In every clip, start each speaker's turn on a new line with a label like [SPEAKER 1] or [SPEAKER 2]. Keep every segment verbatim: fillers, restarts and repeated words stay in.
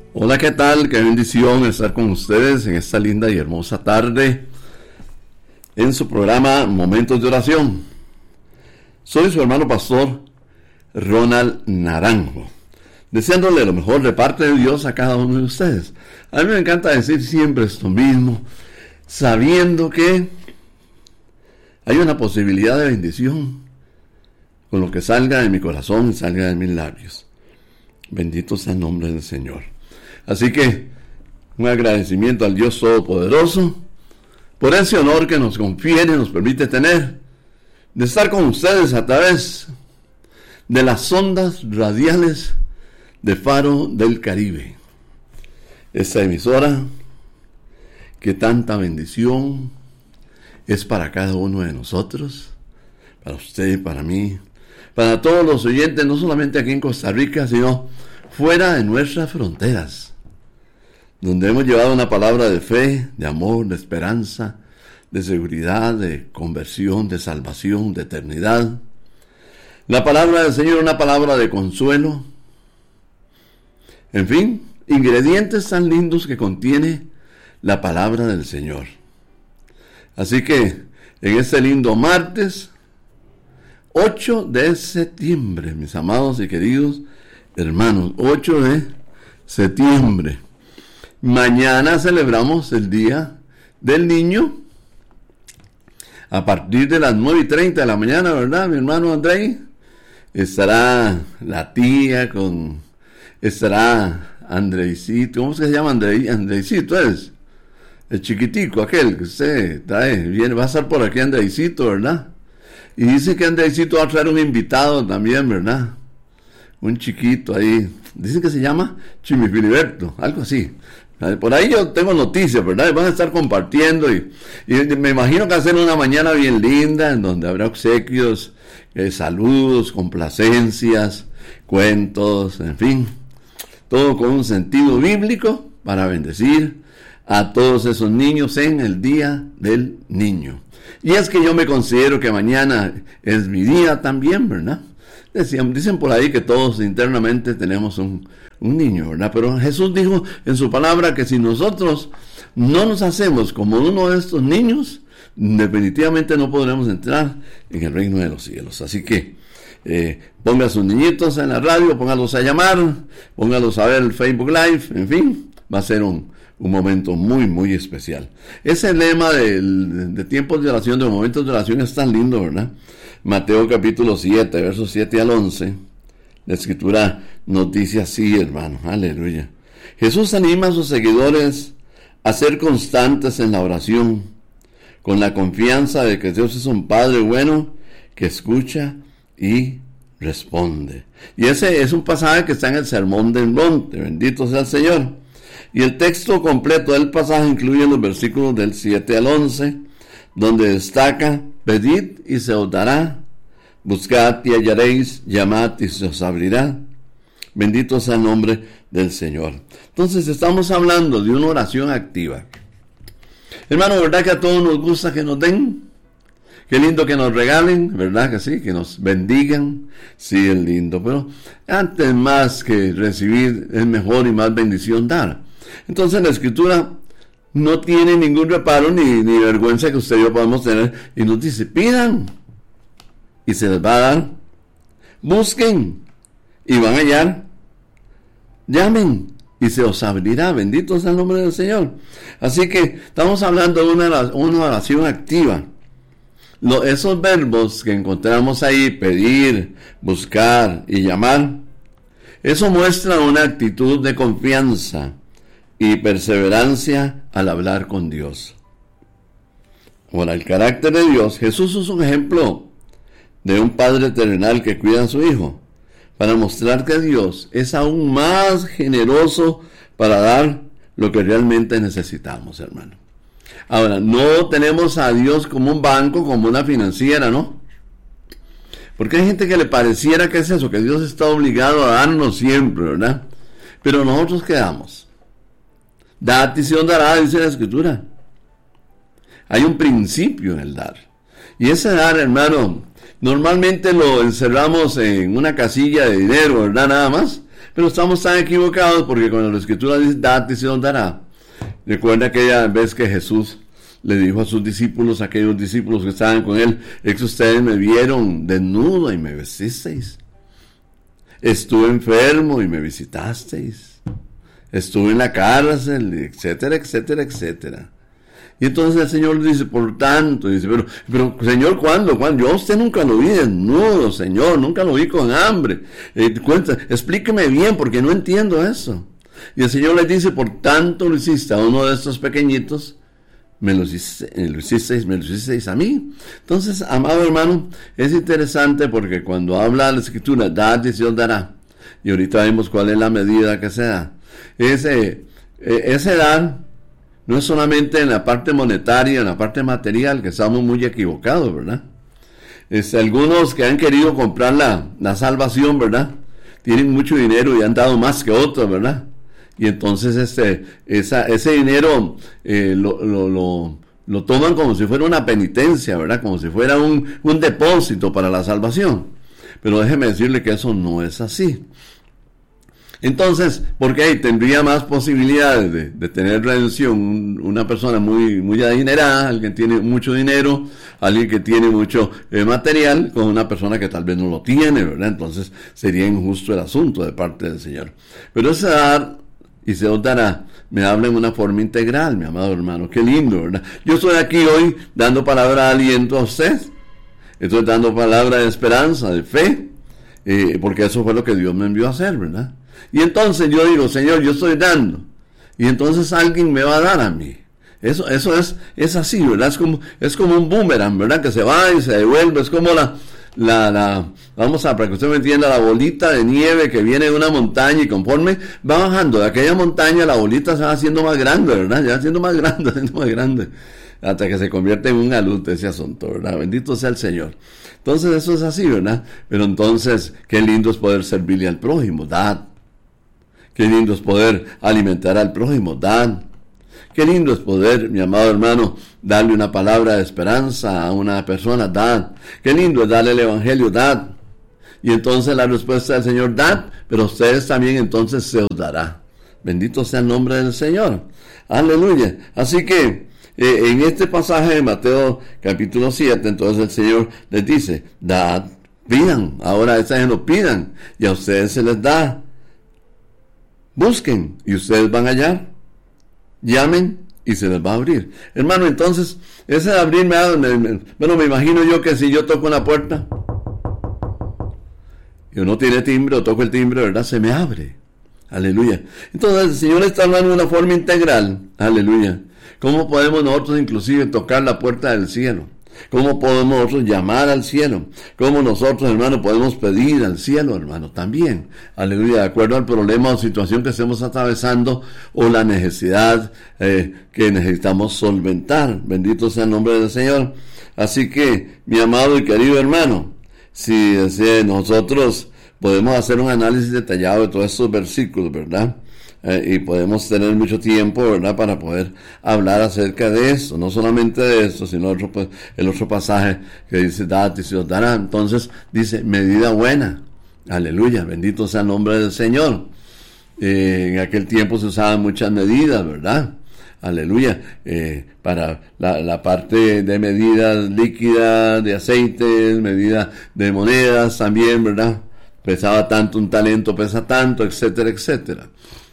[SPEAKER 1] Hola, ¿qué tal? Qué bendición estar con ustedes en esta linda y hermosa tarde en su programa Momentos de Oración. Soy su hermano pastor Ronald Naranjo, deseándole lo mejor de parte de Dios a cada uno de ustedes. A mí me encanta decir siempre esto mismo, sabiendo que hay una posibilidad de bendición con lo que salga de mi corazón y salga de mis labios. Bendito sea el nombre del Señor. Así que un agradecimiento al Dios Todopoderoso por ese honor que nos confiere, nos permite tener, de estar con ustedes a través de las ondas radiales de Faro del Caribe. Esta emisora que tanta bendición es para cada uno de nosotros, para usted, para mí, para todos los oyentes, no solamente aquí en Costa Rica, sino fuera de nuestras fronteras, donde hemos llevado una palabra de fe, de amor, de esperanza, de seguridad, de conversión, de salvación, de eternidad. La palabra del Señor, una palabra de consuelo. En fin, ingredientes tan lindos que contiene la palabra del Señor. Así que, en este lindo martes, ocho de septiembre, mis amados y queridos hermanos, ocho de septiembre. Mañana celebramos el Día del Niño a partir de las nueve y treinta de la mañana, ¿verdad, mi hermano Andrei? Estará la tía con... estará Andreicito. ¿Cómo se llama Andrei? Andreicito es el chiquitico, aquel que usted trae. Viene, va a estar por aquí Andreicito, ¿verdad? Y dice que Andreicito va a traer un invitado también, ¿verdad? Un chiquito ahí. Dicen que se llama Chimi Filiberto, algo así. Por ahí yo tengo noticias, ¿verdad? Van a estar compartiendo y, y me imagino que va a ser una mañana bien linda en donde habrá obsequios, eh, saludos, complacencias, cuentos, en fin, todo con un sentido bíblico para bendecir a todos esos niños en el Día del Niño. Y es que yo me considero que mañana es mi día también, ¿verdad? Decían, dicen por ahí que todos internamente tenemos un, un niño, ¿verdad? Pero Jesús dijo en su palabra que si nosotros no nos hacemos como uno de estos niños, definitivamente no podremos entrar en el reino de los cielos. Así que eh, ponga a sus niñitos en la radio, póngalos a llamar, póngalos a ver el Facebook Live, en fin, va a ser un, un momento muy, muy especial. Ese lema de, de tiempos de oración, de momentos de oración es tan lindo, ¿verdad? Mateo capítulo siete, versos siete al once, la escritura nos dice así, hermano, aleluya. Jesús anima a sus seguidores a ser constantes en la oración, con la confianza de que Dios es un Padre bueno que escucha y responde. Y ese es un pasaje que está en el Sermón del Monte, bendito sea el Señor. Y el texto completo del pasaje incluye los versículos del siete al once, donde destaca: pedid y se os dará, buscad y hallaréis, llamad y se os abrirá. Bendito sea el nombre del Señor. Entonces estamos hablando de una oración activa. Hermano, ¿verdad que a todos nos gusta que nos den? Qué lindo que nos regalen, ¿verdad que sí? Que nos bendigan, sí, es lindo. Pero antes más que recibir, es mejor y más bendición dar. Entonces la Escritura no tiene ningún reparo ni, ni vergüenza que usted y yo podamos tener, y nos dice: pidan y se les va a dar, busquen y van a hallar, llamen y se os abrirá. Bendito sea el nombre del Señor. Así que estamos hablando de una, una oración activa. Lo, esos verbos que encontramos ahí, pedir, buscar y llamar, eso muestra una actitud de confianza y perseverancia al hablar con Dios. Ahora, el carácter de Dios, Jesús es un ejemplo de un padre terrenal que cuida a su hijo, para mostrar que Dios es aún más generoso para dar lo que realmente necesitamos, hermano. Ahora, no tenemos a Dios como un banco, como una financiera, ¿no? Porque hay gente que le pareciera que es eso, que Dios está obligado a darnos siempre, ¿verdad? Pero nosotros quedamos. Dad y se os dará, dice la Escritura. Hay un principio en el dar. Y ese dar, hermano, normalmente lo encerramos en una casilla de dinero, ¿verdad? Nada más. Pero estamos tan equivocados porque cuando la Escritura dice, dad y se os dará. Recuerda aquella vez que Jesús le dijo a sus discípulos, a aquellos discípulos que estaban con él, es que ustedes me vieron desnudo y me vestisteis. Estuve enfermo y me visitasteis. Estuve en la cárcel, etcétera, etcétera, etcétera. Y entonces el Señor dice, por tanto, dice, pero, pero Señor, ¿cuándo? ¿Cuándo? Yo a usted nunca lo vi desnudo, Señor, nunca lo vi con hambre. Eh, cuenta, explíqueme bien, porque no entiendo eso. Y el Señor le dice, por tanto lo hiciste a uno de estos pequeñitos, me lo, hiciste, lo hicisteis, me lo hicisteis a mí. Entonces, amado hermano, es interesante porque cuando habla la Escritura, dad y se os dará, y ahorita vemos cuál es la medida que se da. Ese, ese dar no es solamente en la parte monetaria, en la parte material, que estamos muy equivocados, ¿verdad? Es, algunos que han querido comprar la, la salvación, ¿verdad? Tienen mucho dinero y han dado más que otros, ¿verdad? Y entonces este, esa, ese dinero eh, lo, lo, lo, lo toman como si fuera una penitencia, ¿verdad? Como si fuera un, un depósito para la salvación. Pero déjeme decirle que eso no es así. Entonces, porque ahí tendría más posibilidades de, de tener redención una persona muy, muy adinerada, alguien que tiene mucho dinero, alguien que tiene mucho eh, material, con una persona que tal vez no lo tiene, ¿verdad? Entonces sería injusto el asunto de parte del Señor. Pero ese dar y se os dará, me habla en una forma integral, mi amado hermano. Qué lindo, ¿verdad? Yo estoy aquí hoy dando palabra de aliento a usted. Estoy dando palabra de esperanza, de fe, eh, porque eso fue lo que Dios me envió a hacer, ¿verdad? Y entonces yo digo, Señor, yo estoy dando. Y entonces alguien me va a dar a mí. Eso, eso es, es así, ¿verdad? Es como, es como un boomerang, ¿verdad? Que se va y se devuelve. Es como la, la, la, vamos a, para que usted me entienda, la bolita de nieve que viene de una montaña y conforme va bajando de aquella montaña, la bolita se va haciendo más grande, ¿verdad? Ya va haciendo más grande, haciendo más grande. Hasta que se convierte en una luz de ese asunto, ¿verdad? Bendito sea el Señor. Entonces eso es así, ¿verdad? Pero entonces, qué lindo es poder servirle al prójimo, dad. Qué lindo es poder alimentar al prójimo, dad. Qué lindo es poder, mi amado hermano, darle una palabra de esperanza a una persona, dad. Qué lindo es darle el evangelio, dad. Y entonces la respuesta del Señor, dad, pero ustedes también entonces se os dará. Bendito sea el nombre del Señor. Aleluya. Así que, Eh, en este pasaje de Mateo capítulo siete, entonces el Señor les dice, dad, pidan, ahora a esa gente lo pidan, y a ustedes se les da. Busquen, y ustedes van a hallar. Llamen, y se les va a abrir. Hermano, entonces, ese de abrir, me, me, me, bueno, me imagino yo que si yo toco una puerta, y uno tiene timbre, o toco el timbre, ¿verdad? Se me abre. Aleluya. Entonces, el Señor está hablando de una forma integral. Aleluya. ¿Cómo podemos nosotros inclusive tocar la puerta del cielo? ¿Cómo podemos nosotros llamar al cielo? ¿Cómo nosotros, hermano, podemos pedir al cielo, hermano? También, aleluya, de acuerdo al problema o situación que estemos atravesando o la necesidad eh, que necesitamos solventar. Bendito sea el nombre del Señor. Así que, mi amado y querido hermano, si, si nosotros podemos hacer un análisis detallado de todos estos versículos, ¿verdad? Eh, y podemos tener mucho tiempo, ¿verdad?, para poder hablar acerca de esto, no solamente de esto, sino otro, pues, el otro pasaje que dice, dad y se os dará. Entonces dice, medida buena, aleluya, bendito sea el nombre del Señor. Eh, en aquel tiempo se usaban muchas medidas, ¿verdad? Aleluya, eh, para la, la parte de medidas líquidas, de aceites, medidas de monedas también, ¿verdad? Pesaba tanto, un talento pesa tanto, etcétera, etcétera.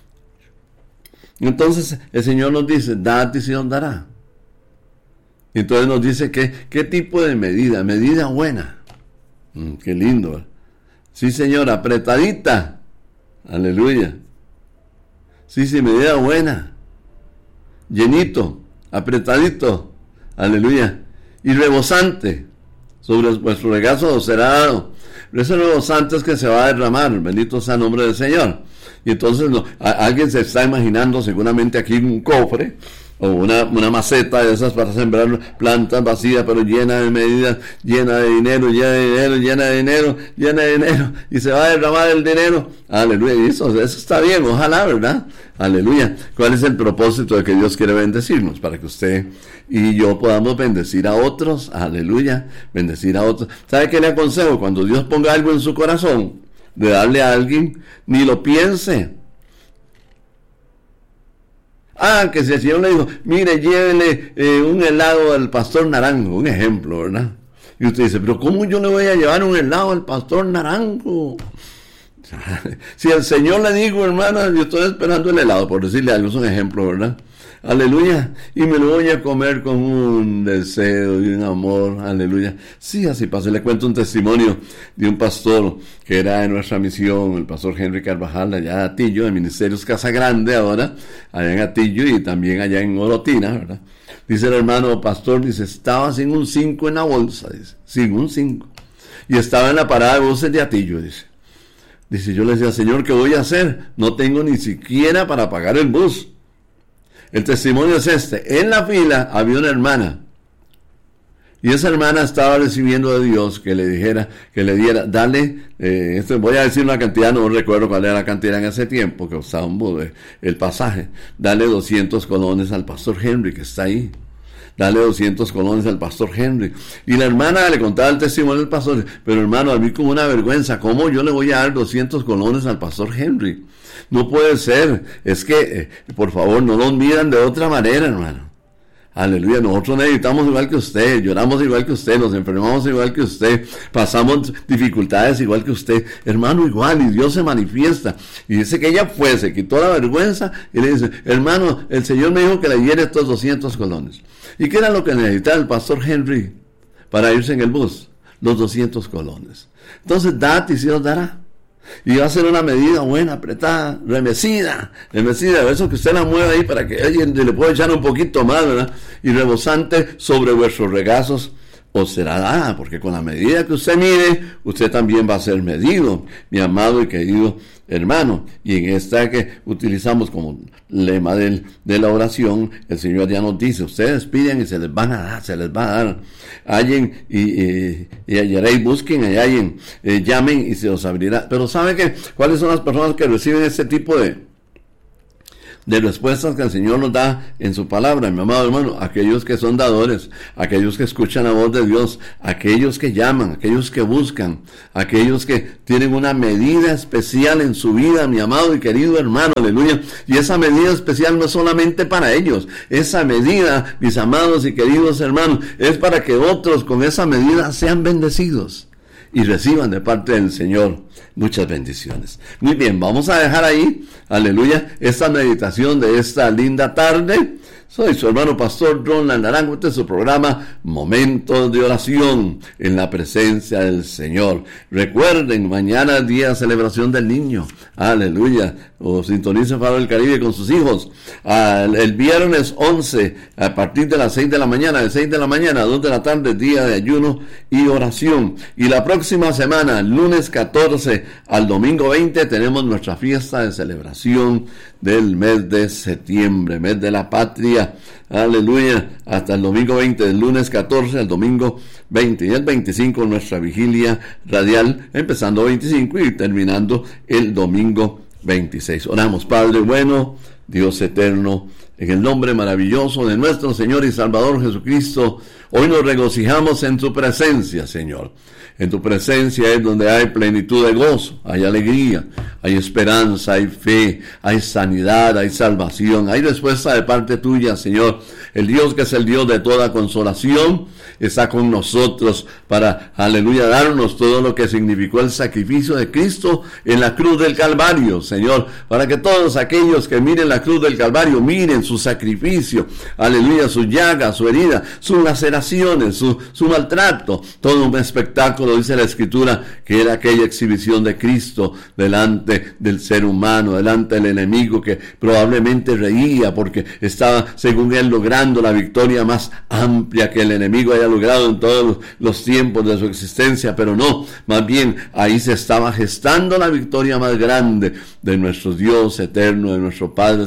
[SPEAKER 1] Entonces el Señor nos dice, dad y se os dará. Entonces nos dice que qué tipo de medida, medida buena. Mm, qué lindo. Sí, Señor, apretadita. Aleluya. Sí, sí, medida buena. Llenito, apretadito. Aleluya. Y rebosante. Sobre vuestro regazo será dado. Pero ese rebosante es que se va a derramar. Bendito sea el nombre del Señor. Y entonces no, a, alguien se está imaginando seguramente aquí un cofre o una, una maceta de esas para sembrar plantas vacías, pero llena de medidas, llena de dinero, llena de dinero, llena de dinero, llena de dinero, y se va a derramar el dinero. Aleluya, y eso, eso está bien, ojalá, ¿verdad? Aleluya. ¿Cuál es el propósito de que Dios quiere bendecirnos? Para que usted y yo podamos bendecir a otros. Aleluya, bendecir a otros. ¿Sabe qué le aconsejo? Cuando Dios ponga algo en su corazón, de darle a alguien, ni lo piense. Ah, que si el Señor le dijo, mire, llévele eh, un helado al pastor Naranjo, un ejemplo, ¿verdad? Y usted dice, pero ¿cómo yo le voy a llevar un helado al pastor Naranjo? Si el Señor le dijo, hermana, yo estoy esperando el helado, por decirle algo, es un ejemplo, ¿verdad? Aleluya, y me lo voy a comer con un deseo y un amor, aleluya. Sí, así pasa. Le cuento un testimonio de un pastor que era de nuestra misión, el pastor Henry Carvajal, allá en Atillo, de Ministerios Casa Grande ahora, allá en Atillo y también allá en Orotina, ¿verdad? Dice el hermano pastor, dice, estaba sin un cinco en la bolsa, dice, sin un cinco. Y estaba en la parada de buses de Atillo, dice. Dice, yo le decía, Señor, ¿qué voy a hacer? No tengo ni siquiera para pagar el bus. El testimonio es este. En la fila había una hermana. Y esa hermana estaba recibiendo de Dios que le dijera, que le diera, dale, eh, esto, voy a decir una cantidad, no recuerdo cuál era la cantidad en ese tiempo, que costaba un bus, el pasaje. Dale doscientos colones al pastor Henry, que está ahí. Dale doscientos colones al pastor Henry. Y la hermana le contaba el testimonio del pastor, pero hermano, a mí como una vergüenza, ¿cómo yo le voy a dar doscientos colones al pastor Henry? No puede ser, es que, eh, por favor, no nos miran de otra manera, hermano. Aleluya, nosotros necesitamos igual que usted, lloramos igual que usted, nos enfermamos igual que usted, pasamos dificultades igual que usted, hermano, igual, y Dios se manifiesta. Y dice que ella fue, se quitó la vergüenza y le dice, hermano, el Señor me dijo que le diera estos doscientos colones. ¿Y qué era lo que necesitaba el pastor Henry para irse en el bus? Los doscientos colones. Entonces, date y se os dará. Y va a ser una medida buena, apretada, remecida, remecida, eso que usted la mueve ahí para que alguien le pueda echar un poquito más, ¿verdad? Y rebosante sobre vuestros regazos os será dada, porque con la medida que usted mide, usted también va a ser medido, mi amado y querido hermano. Y en esta que utilizamos como lema del, de la oración, el Señor ya nos dice, ustedes piden y se les van a dar, se les va a dar. Hallen y, y, y hallaréis, busquen y hallen, eh, llamen y se os abrirá. Pero ¿sabe qué? ¿Cuáles son las personas que reciben este tipo de de respuestas que el Señor nos da en su palabra, mi amado hermano? Aquellos que son dadores, aquellos que escuchan la voz de Dios, aquellos que llaman, aquellos que buscan, aquellos que tienen una medida especial en su vida, mi amado y querido hermano, aleluya. Y esa medida especial no es solamente para ellos, esa medida, mis amados y queridos hermanos, es para que otros con esa medida sean bendecidos y reciban de parte del Señor muchas bendiciones. Muy bien, vamos a dejar ahí, aleluya, esta meditación de esta linda tarde. Soy su hermano pastor Ronald Naranjo. Este es su programa Momentos de Oración en la presencia del Señor. Recuerden, mañana día de celebración del niño, aleluya, o sintonice Faro del Caribe con sus hijos. Ah, el viernes once, a partir de las seis de la mañana, de seis de la mañana a dos de la tarde, día de ayuno y oración. Y la próxima semana, lunes catorce al domingo veinte, tenemos nuestra fiesta de celebración del mes de septiembre, mes de la patria, aleluya, hasta el domingo veinte, del lunes catorce al domingo veinte, y el veinticinco nuestra vigilia radial, empezando veinticinco y terminando el domingo veintiséis. Oramos. Padre bueno, Dios eterno, en el nombre maravilloso de nuestro Señor y Salvador Jesucristo, hoy nos regocijamos en tu presencia, Señor. En tu presencia es donde hay plenitud de gozo, hay alegría, hay esperanza, hay fe, hay sanidad, hay salvación, hay respuesta de parte tuya, Señor. El Dios que es el Dios de toda consolación está con nosotros para, aleluya, darnos todo lo que significó el sacrificio de Cristo en la cruz del Calvario, Señor, para que todos aquellos que miren la cruz del Calvario, miren su sacrificio, aleluya, su llaga, su herida, sus laceraciones, su, su maltrato, todo un espectáculo, dice la Escritura, que era aquella exhibición de Cristo delante del ser humano, delante del enemigo que probablemente reía porque estaba, según él, logrando la victoria más amplia que el enemigo haya logrado en todos los tiempos de su existencia, pero no, más bien ahí se estaba gestando la victoria más grande de nuestro Dios eterno, de nuestro Padre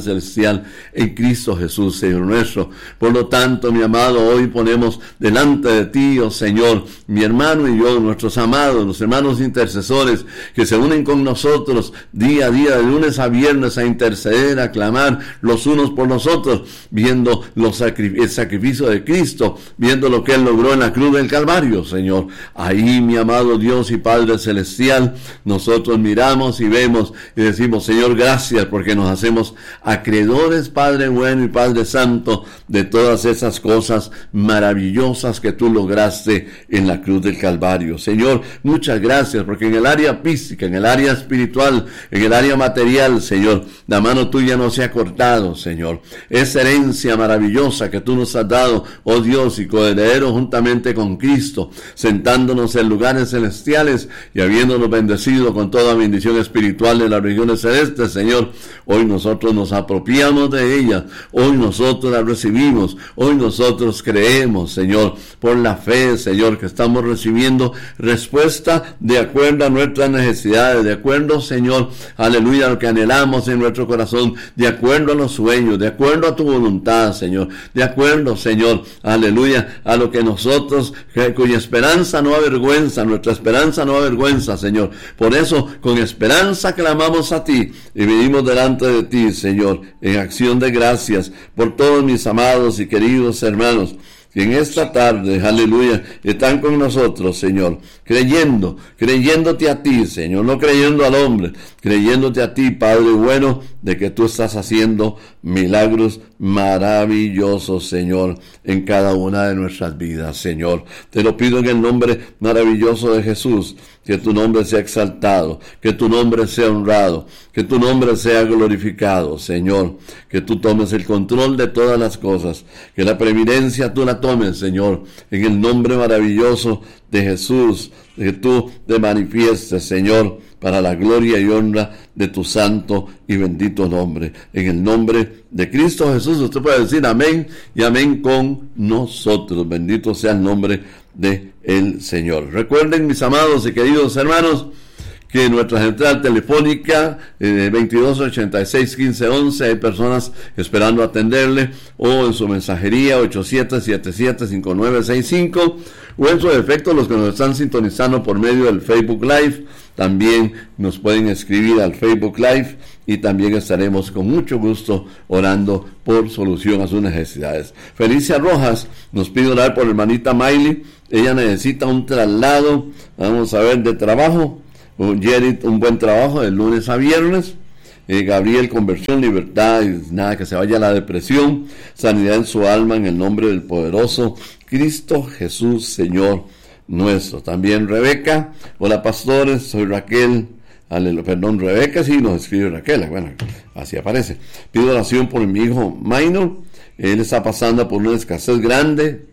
[SPEAKER 1] Padre Celestial en Cristo Jesús, Señor nuestro. Por lo tanto, mi amado, hoy ponemos delante de ti, oh Señor, mi hermano y yo, nuestros amados, los hermanos intercesores que se unen con nosotros día a día, de lunes a viernes, a interceder, a clamar los unos por los otros, viendo los sacri- el sacrificio de Cristo, viendo lo que Él logró en la cruz del Calvario, Señor. Ahí, mi amado Dios y Padre Celestial, nosotros miramos y vemos y decimos, Señor, gracias, porque nos hacemos acreedores, Padre bueno y Padre santo, de todas esas cosas maravillosas que tú lograste en la cruz del Calvario. Señor, muchas gracias, porque en el área física, en el área espiritual, en el área material, Señor, la mano tuya no se ha cortado, Señor. Esa herencia maravillosa que tú nos has dado, oh Dios, y coheredero juntamente con Cristo, sentándonos en lugares celestiales y habiéndonos bendecido con toda bendición espiritual en las regiones celestes, Señor. Hoy nosotros nos apropiamos de ellas, hoy nosotros las recibimos, hoy nosotros creemos, Señor, por la fe, Señor, que estamos recibiendo respuesta de acuerdo a nuestras necesidades, de acuerdo, Señor, aleluya, a lo que anhelamos en nuestro corazón, de acuerdo a los sueños, de acuerdo a tu voluntad, Señor, de acuerdo, Señor, aleluya, a lo que nosotros, que, cuya esperanza no avergüenza, nuestra esperanza no avergüenza, Señor. Por eso, con esperanza clamamos a ti y venimos delante de ti, Señor, en acción de gracias por todos mis amados y queridos hermanos que en esta tarde, aleluya, están con nosotros, Señor, creyendo, creyéndote a ti, Señor, no creyendo al hombre, creyéndote a ti, Padre bueno, de que tú estás haciendo milagros maravillosos, Señor, en cada una de nuestras vidas, Señor. Te lo pido en el nombre maravilloso de Jesús, que tu nombre sea exaltado, que tu nombre sea honrado, que tu nombre sea glorificado, Señor, que tú tomes el control de todas las cosas, que la preeminencia tú la tomes, Señor, en el nombre maravilloso de Jesús, que tú te manifiestes, Señor, para la gloria y honra de tu santo y bendito nombre. En el nombre de Cristo Jesús, usted puede decir amén y amén con nosotros. Bendito sea el nombre de el Señor. Recuerden, mis amados y queridos hermanos, que en nuestra central telefónica eh, veintidós ochenta y seis quince once hay personas esperando atenderle, o en su mensajería ocho siete siete siete cinco nueve seis cinco, o en su defecto los que nos están sintonizando por medio del Facebook Live, también nos pueden escribir al Facebook Live y también estaremos con mucho gusto orando por solución a sus necesidades. Felicia Rojas nos pide orar por hermanita Miley. Ella necesita un traslado, vamos a ver, de trabajo. Jerry, un buen trabajo de lunes a viernes. eh, Gabriel, conversión, libertad, y nada, que se vaya a la depresión, sanidad en su alma en el nombre del poderoso Cristo Jesús, Señor nuestro. También Rebeca, hola pastores, soy Raquel, aleluya, perdón, Rebeca, sí, nos escribe Raquel, bueno, así aparece. Pido oración por mi hijo Minor, él está pasando por una escasez grande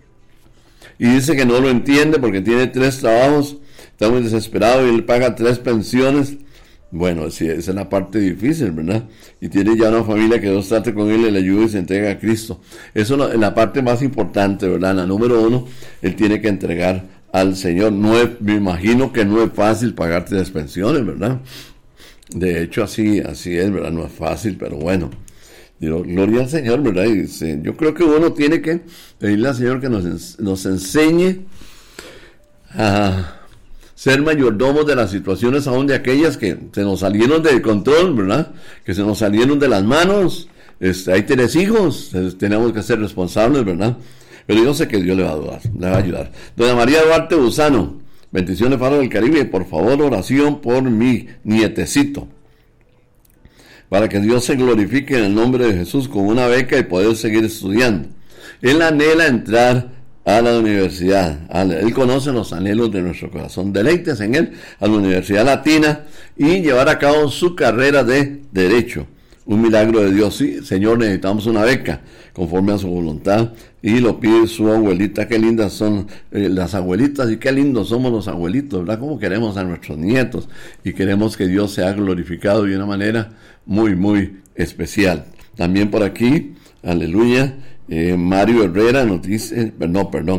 [SPEAKER 1] y dice que no lo entiende porque tiene tres trabajos, está muy desesperado y él paga tres pensiones. Bueno, sí, esa es la parte difícil, ¿verdad? Y tiene ya una familia que Dios trate con él y le ayude y se entrega a Cristo. Eso es la parte más importante, ¿verdad? La número uno, él tiene que entregar al Señor. No es, me imagino que no es fácil pagar tres pensiones, ¿verdad? De hecho, así, así es, ¿verdad? No es fácil, pero bueno. Digo, gloria al Señor, ¿verdad? Y, sí, yo creo que uno tiene que pedirle al Señor que nos, nos enseñe a ser mayordomos de las situaciones, aún de aquellas que se nos salieron del control, ¿verdad? Que se nos salieron de las manos. Este, ahí tienes hijos, tenemos que ser responsables, ¿verdad? Pero yo sé que Dios le va a ayudar, le va a ayudar. Doña María Duarte Busano, bendiciones, Faro del Caribe, por favor, oración por mi nietecito, para que Dios se glorifique en el nombre de Jesús con una beca y poder seguir estudiando. Él anhela entrar a la universidad, él conoce los anhelos de nuestro corazón, deleites en él, a la Universidad Latina, y llevar a cabo su carrera de Derecho. Un milagro de Dios. Sí, Señor, necesitamos una beca conforme a su voluntad, y lo pide su abuelita. Qué lindas son eh, las abuelitas, y qué lindos somos los abuelitos, ¿verdad? Cómo queremos a nuestros nietos, y queremos que Dios sea glorificado de una manera muy, muy especial. También por aquí, aleluya, Eh, Mario Herrera nos dice, no, perdón,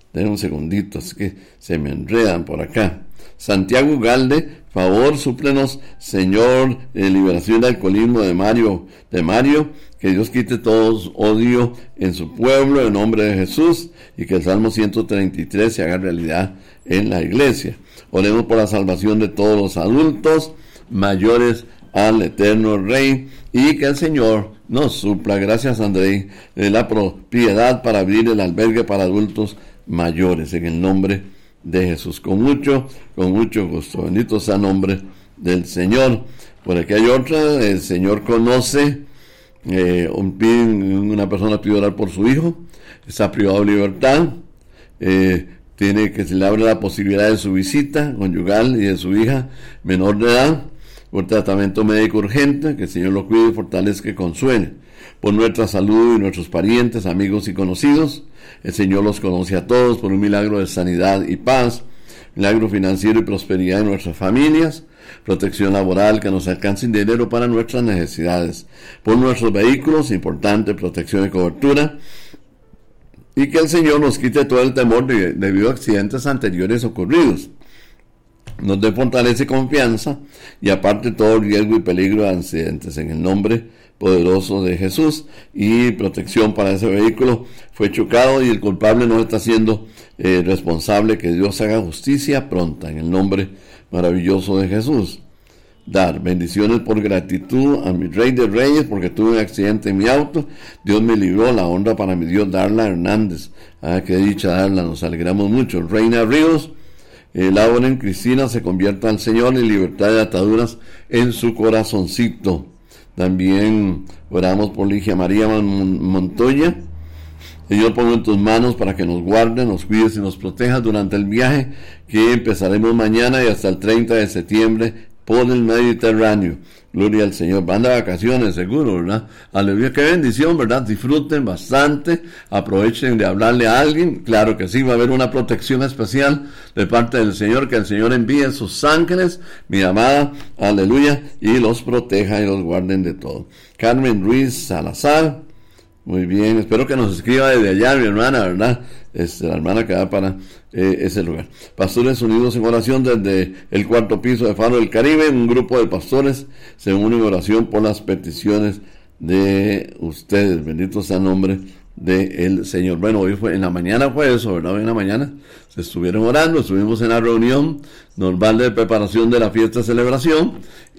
[SPEAKER 1] Den un segundito, es que se me enredan por acá. Santiago Ugalde, favor, súplenos, Señor, eh, liberación del alcoholismo de Mario, de Mario, que Dios quite todo odio en su pueblo, en nombre de Jesús, y que el Salmo ciento treinta y tres se haga realidad en la iglesia. Oremos por la salvación de todos los adultos mayores al eterno Rey, y que el Señor nos supla, gracias André, de la propiedad para abrir el albergue para adultos mayores, en el nombre de Jesús, con mucho, con mucho gusto. Bendito sea el nombre del Señor. Por aquí hay otra, el Señor conoce, eh, un, una persona pide orar por su hijo, está privado de libertad, eh, tiene que se le abre la posibilidad de su visita conyugal y de su hija menor de edad, por tratamiento médico urgente, que el Señor lo cuide, fortalezca y consuele. Por nuestra salud y nuestros parientes, amigos y conocidos, el Señor los conoce a todos, por un milagro de sanidad y paz, milagro financiero y prosperidad en nuestras familias, protección laboral, que nos alcance dinero para nuestras necesidades, por nuestros vehículos, importante protección y cobertura, y que el Señor nos quite todo el temor de, debido a accidentes anteriores ocurridos. Nos dé fortaleza y confianza, y aparte todo riesgo y peligro de accidentes, en el nombre poderoso de Jesús, y protección para ese vehículo. Fue chocado y el culpable no está siendo eh, responsable, que Dios haga justicia pronta, en el nombre maravilloso de Jesús. Dar bendiciones por gratitud a mi Rey de Reyes, porque tuve un accidente en mi auto, Dios me libró, la honra para mi Dios, Darla Hernández. Ah, qué dicha Darla, nos alegramos mucho. Reina Ríos, Eh, Lauren Cristina, se convierta al Señor, y libertad de ataduras en su corazoncito. También oramos por Ligia María Montoya. Señor, pongo en tus manos para que nos guarde, nos cuides y nos proteja durante el viaje que empezaremos mañana y hasta el treinta de septiembre por el Mediterráneo. Gloria al Señor. Van de vacaciones, seguro, ¿verdad? Aleluya, qué bendición, ¿verdad? Disfruten bastante, aprovechen de hablarle a alguien. Claro que sí, va a haber una protección especial de parte del Señor, que el Señor envíe sus ángeles, mi amada, aleluya, y los proteja y los guarden de todo. Carmen Ruiz Salazar, muy bien, espero que nos escriba desde allá, mi hermana, ¿verdad? Es la hermana que va para eh, ese lugar. Pastores unidos en oración desde el cuarto piso de Faro del Caribe. Un grupo de pastores se unen en oración por las peticiones de ustedes. Bendito sea el nombre del Señor. Bueno, hoy fue, en la mañana fue eso, ¿verdad? Hoy en la mañana se estuvieron orando, estuvimos en la reunión normal de preparación de la fiesta de celebración,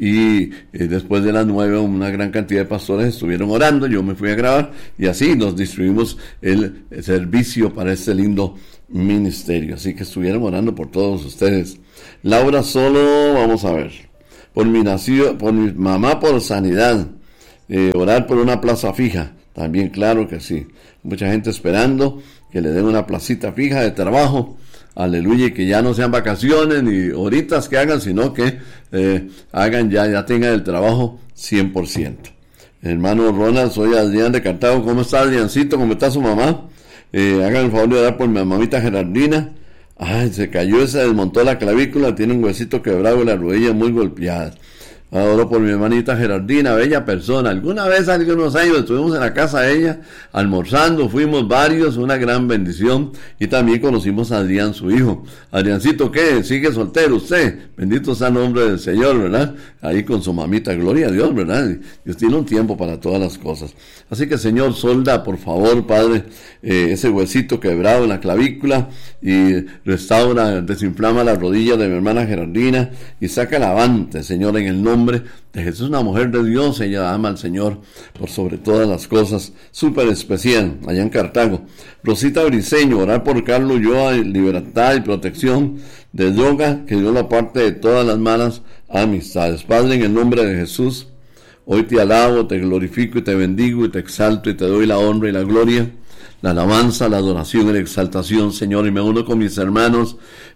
[SPEAKER 1] y eh, después de las nueve una gran cantidad de pastores estuvieron orando, yo me fui a grabar, y así nos distribuimos el, el servicio para este lindo ministerio, así que estuvieron orando por todos ustedes. Laura Solo, vamos a ver, por mi nacido, por mi mamá por sanidad, eh, orar por una plaza fija, también claro que sí, mucha gente esperando que le den una placita fija de trabajo, aleluya, y que ya no sean vacaciones ni horitas que hagan, sino que eh, hagan ya, ya tengan el trabajo cien por ciento. Hermano Ronald, soy Adrián de Cartago. ¿Cómo está Adriancito? ¿Cómo está su mamá? Eh, hagan el favor de orar por mi mamita Gerardina. Ay, se cayó, se desmontó la clavícula, tiene un huesito quebrado y la rodilla muy golpeada. Oro por mi hermanita Gerardina, bella persona. Alguna vez, hace unos años, estuvimos en la casa de ella, almorzando, fuimos varios, una gran bendición, y también conocimos a Adrián, su hijo. Adriancito, ¿qué? ¿Sigue soltero usted? Bendito sea el nombre del Señor, ¿verdad? Ahí con su mamita, gloria a Dios, ¿verdad? Dios tiene un tiempo para todas las cosas. Así que, Señor, solda, por favor, Padre, eh, ese huesito quebrado en la clavícula, y restaura, desinflama la rodilla de mi hermana Gerardina, y saca el avante, Señor, en el nombre de Jesús. Una mujer de Dios, ella ama al Señor por sobre todas las cosas, súper especial, allá en Cartago. Rosita Briceño, orar por Carlos Ulloa, libertad y protección de droga, que Dios la parte de todas las malas amistades. Padre, en el nombre de Jesús, hoy te alabo, te glorifico y te bendigo y te exalto y te doy la honra y la gloria, la alabanza, la adoración y la exaltación, Señor, y me uno con mis hermanos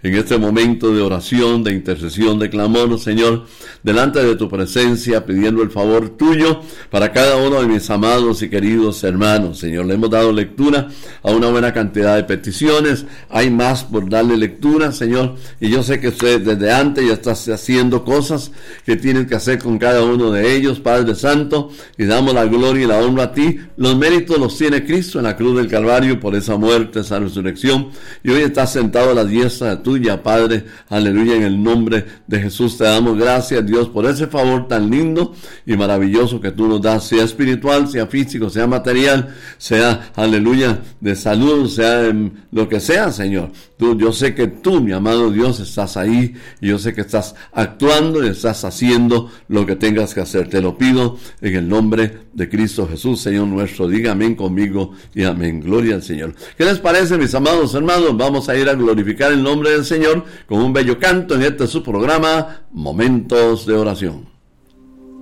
[SPEAKER 1] en este momento de oración, de intercesión, de clamor, Señor, delante de tu presencia, pidiendo el favor tuyo para cada uno de mis amados y queridos hermanos. Señor, le hemos dado lectura a una buena cantidad de peticiones. Hay más por darle lectura, Señor, y yo sé que usted desde antes ya está haciendo cosas que tienen que hacer con cada uno de ellos, Padre Santo, y damos la gloria y la honra a ti. Los méritos los tiene Cristo en la cruz del Calvario por esa muerte, esa resurrección, y hoy está sentado a la diestra tuya, Padre. Aleluya, en el nombre de Jesús te damos gracias, Dios, por ese favor tan lindo y maravilloso que tú nos das, sea espiritual, sea físico, sea material, sea, aleluya, de salud, sea en lo que sea, Señor. Tú, yo sé que tú, mi amado Dios, estás ahí, y yo sé que estás actuando y estás haciendo lo que tengas que hacer. Te lo pido en el nombre de Cristo Jesús, Señor nuestro. Diga amén conmigo y amén. Gloria al Señor. ¿Qué les parece, mis amados hermanos? Vamos a ir a glorificar el nombre del Señor con un bello canto en este su programa, Momentos de Oración.